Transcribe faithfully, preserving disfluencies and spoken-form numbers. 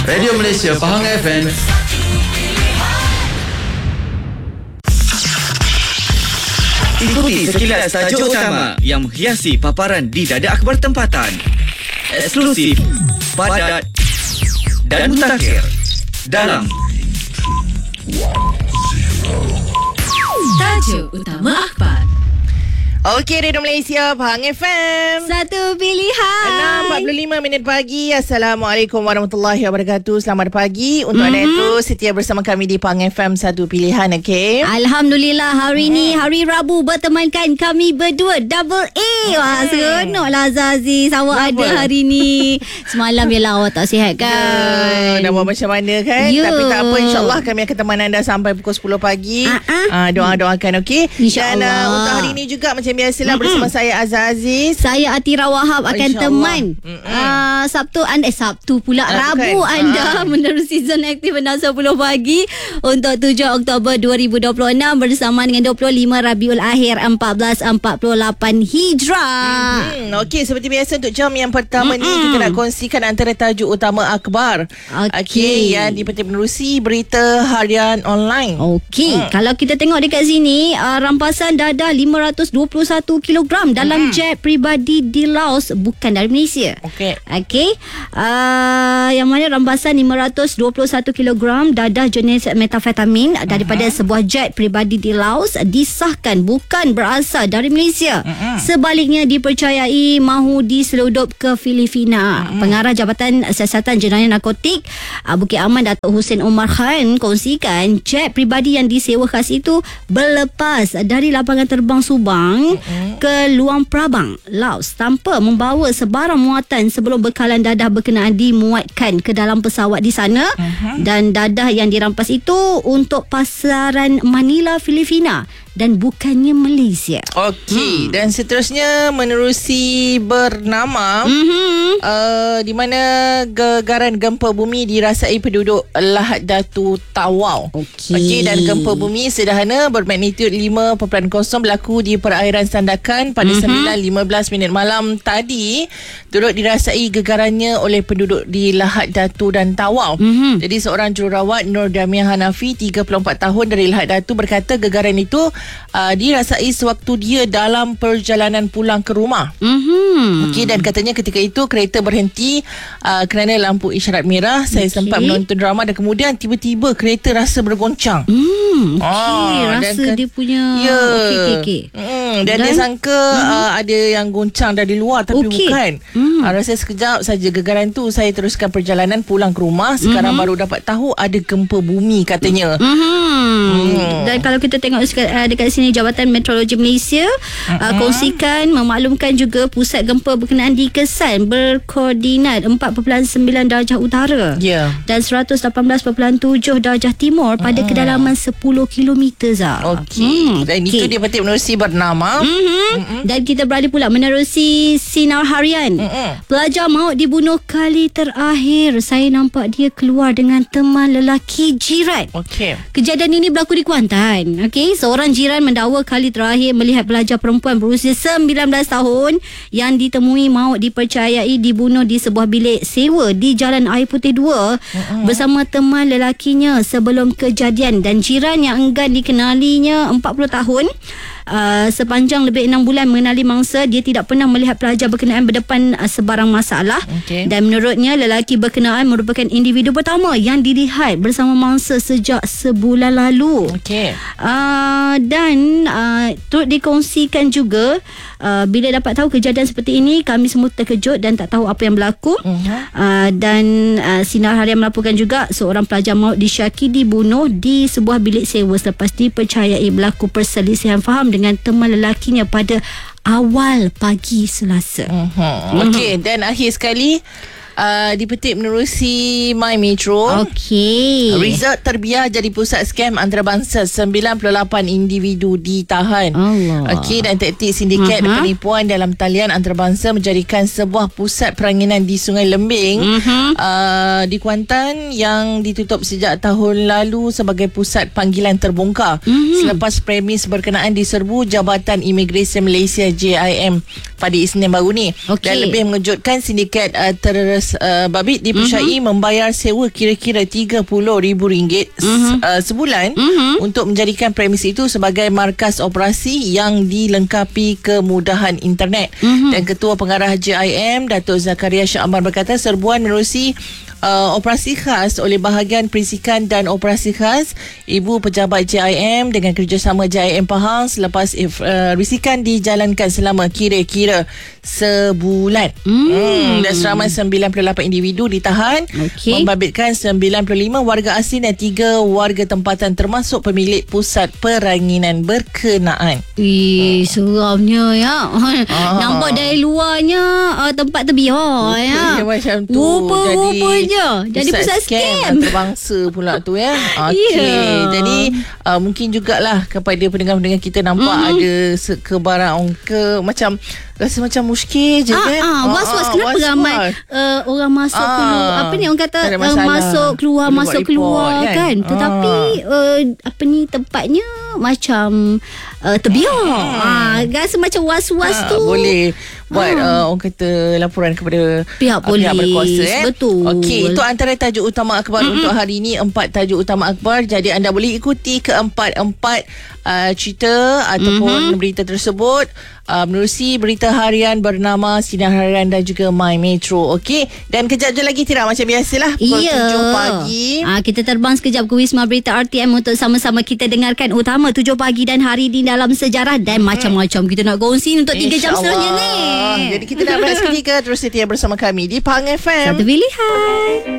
Radio Malaysia Pahang F M. Ikuti sekilas tajuk utama yang menghiasi paparan di Dada Akhbar Tempatan. Eksklusif, padat dan mutakhir dalam Tajuk Utama Akhbar. Okey, Radio Malaysia Pahang F M. Satu pilihan. enam empat puluh lima minit pagi. Assalamualaikum warahmatullahi wabarakatuh. Selamat pagi untuk mm-hmm. anda itu setia bersama kami di Pahang F M Satu Pilihan. Okey. Alhamdulillah, hari mm. ni hari Rabu bertemankan kami berdua double A. Wah, mm. seronoklah Aziz. Awak Kenapa? ada hari ni. Semalam yalah awak tak sihat kan. Ya, nak buat macam mana kan? Ya. Tapi tak apa, insyaAllah kami akan teman anda sampai pukul sepuluh pagi. Uh-uh. uh, Doa-doakan, okey? Dan InsyaAllah. uh, untuk hari ni juga macam biasalah mm-hmm. bersama saya Azhar Aziz. Saya Atira Wahab akan teman uh, Sabtu anda eh, Sabtu pula Ah, Rabu bukan. anda Ah. menerusi Zona Aktif enam sepuluh pagi untuk tujuh Oktober dua ribu dua puluh enam bersama dengan dua puluh lima Rabiul Akhir seribu empat ratus empat puluh lapan Hijrah. Hmm, Okey, seperti biasa untuk jam yang pertama mm-hmm. ni kita nak kongsikan antara tajuk utama akhbar. Okey. Okey, yang dipetik menerusi berita harian online. Okey, Hmm. kalau kita tengok dekat sini uh, rampasan dadah lima ratus dua puluh satu kilogram dalam Hmm. jet peribadi di Laos, bukan dari Malaysia. Okey. Okey. Uh, yang mana rampasan lima ratus dua puluh satu kilogram dadah jenis metafetamin uh-huh. daripada sebuah jet peribadi di Laos disahkan bukan berasal dari Malaysia. Uh-huh. Sebaliknya dipercayai mahu diseludup ke Filipina. Uh-huh. Pengarah Jabatan Siasatan Jenayah Narkotik uh, Bukit Aman Datuk Hussein Omar Khan kongsikan jet peribadi yang disewa khas itu berlepas dari lapangan terbang Subang uh-huh. ke Luang Prabang, Laos tanpa membawa sebarang muatan sebelum bekalan dadah berkenaan dimuatkan ke dalam pesawat di sana uh-huh. dan dadah yang dirampas itu untuk pasaran Manila, Filipina dan bukannya Malaysia. Okey, hmm. dan seterusnya menerusi bernama Mm-hmm. uh, di mana gegaran gempa bumi dirasai penduduk Lahad Datu Tawau. Okey. Okey, dan gempa bumi sederhana bermagnitud lima perpuluhan kosong berlaku di perairan Sandakan pada Mm-hmm. sembilan lima belas minit malam tadi. Turut dirasai gegarannya oleh penduduk di Lahad Datu dan Tawau. Mm-hmm. Jadi seorang jururawat Nur Damiah Hanafi tiga puluh empat tahun dari Lahad Datu berkata gegaran itu uh, dirasai sewaktu dia dalam perjalanan pulang ke rumah. Mm-hmm. Okey, dan katanya ketika itu kereta berhenti uh, kerana lampu isyarat merah. Saya Okey. sempat menonton drama dan kemudian tiba-tiba kereta rasa bergoncang. Hmm, okey, Ah, dan rasa kan- dia punya Ya. okey okey okey. Hmm, dan, Dan? dia sangka uh, ada yang goncang dari luar tapi Okey. bukan. Hmm. Uh, rasa sekejap saja gegaran tu, saya teruskan perjalanan pulang ke rumah. Sekarang Mhm. baru dapat tahu ada gempa bumi katanya. Mm-hmm. Hmm. Dan kalau kita tengok dekat, uh, dekat sini Jabatan Meteorologi Malaysia uh-huh. uh, kongsikan memaklumkan juga pusat gempa berkenaan di Kesan berkoordinat empat perpuluhan sembilan darjah utara Ya. dan seratus lapan belas perpuluhan tujuh darjah timur pada kedalaman sepuluh kilometer Zah. Okey. Dan itu dia petik menerusi bernama. Mm-hmm. Mm-hmm. Dan kita beralih pula menerusi sinar harian. Mm-mm. Pelajar maut dibunuh kali terakhir. Saya nampak dia keluar dengan teman lelaki jiran. Okey. Kejadian ini berlaku di Kuantan. Okey, seorang jiran mendakwa kali terakhir melihat pelajar perempuan berusia sembilan belas tahun yang ditemui maut dipercayai dibunuh di sebuah bilik sewa di Jalan Air Putih dua uh-huh. bersama teman lelakinya sebelum kejadian, dan jiran yang enggan dikenalinya empat puluh tahun Uh, sepanjang lebih enam bulan mengenali mangsa, dia tidak pernah melihat pelajar berkenaan berdepan uh, sebarang masalah. Okey. Dan menurutnya lelaki berkenaan merupakan individu pertama yang dilihat bersama mangsa sejak sebulan lalu. Okey. Uh, dan uh, turut dikongsikan juga uh, bila dapat tahu kejadian seperti ini, kami semua terkejut dan tak tahu apa yang berlaku. Uh-huh. Uh, dan uh, Sinar Harian melaporkan juga seorang pelajar maut disyaki dibunuh di sebuah bilik sewa selepas dipercayai berlaku perselisihan faham dengan teman lelakinya pada awal pagi Selasa. Uh-huh. Okey, dan akhir sekali uh, dipetik menerusi My Metro. Okey. Resort terbiar jadi pusat scam antarabangsa, sembilan puluh lapan individu ditahan. Allah. Okey, dan taktik sindiket Uh-huh. penipuan dalam talian antarabangsa menjadikan sebuah pusat peranginan di Sungai Lembing Uh-huh. uh, di Kuantan yang ditutup sejak tahun lalu sebagai pusat panggilan terbongkar Uh-huh. selepas premis berkenaan diserbu Jabatan Imigresen Malaysia J I M pada Isnin baru ni. Okey. Dan lebih mengejutkan, sindiket uh, tersebut khas uh, Babit dipercayai uh-huh. membayar sewa kira-kira tiga puluh ribu ringgit uh-huh. uh, sebulan uh-huh. untuk menjadikan premis itu sebagai markas operasi yang dilengkapi kemudahan internet. Uh-huh. Dan Ketua Pengarah J I M Datuk Zakaria Shah Amar berkata serbuan menerusi Uh, operasi khas oleh bahagian perisikan dan operasi khas Ibu Pejabat J I M dengan kerjasama J I M Pahang selepas uh, risikan dijalankan selama kira-kira sebulan. Hmm. Hmm, dan seramai sembilan puluh lapan individu ditahan, okay. membabitkan sembilan puluh lima warga asing dan tiga warga tempatan termasuk pemilik pusat peranginan berkenaan. Ih, seramnya ya. Ah. Nampak dari luarnya uh, tempat terbiar ya. Macam tu. Rupa-rupa je. Jadi pusat, pusat scam, scam. Antarabangsa pula tu ya. Okey. Yeah. Jadi uh, mungkin jugalah kepada pendengar-pendengar kita nampak mm-hmm. ada sekebarang ke macam rasa macam muskil je ah, kan. Ah, was-was ah, kenapa was-was. ramai uh, orang masuk ah, keluar apa ni orang kata uh, masuk keluar Boleh masuk keluar report, kan. kan. Tetapi ah. uh, apa ni tempatnya macam uh, terbiar. Ah, rasa macam was-was ah, tu. Boleh buat ah. uh, orang kata laporan kepada pihak polis. Pihak berkuasa eh. Betul. Okey, itu antara tajuk utama akhbar mm-hmm. untuk hari ini, empat tajuk utama akhbar. Jadi anda boleh ikuti keempat-empat uh, cerita ataupun mm-hmm. berita tersebut uh, menerusi berita harian bernama Sinar Harian dan juga My Metro. Okey, dan kejap je lagi Tira macam biasalah pukul yeah. tujuh pagi. Ah, kita terbang sekejap ke Wisma Berita R T M untuk sama-sama kita dengarkan utama tujuh pagi dan hari di dalam sejarah dan hmm. macam-macam kita nak kongsi untuk tiga jam seterusnya ni. Jadi kita dah beres ketiga terus setia bersama kami di Pahang F M. Satu pilihan.